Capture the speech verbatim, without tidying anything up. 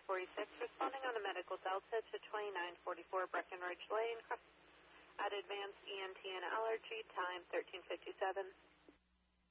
forty-six, responding on a medical delta to twenty-nine forty-four Breckenridge Lane at Advanced E N T and Allergy, time thirteen fifty-seven.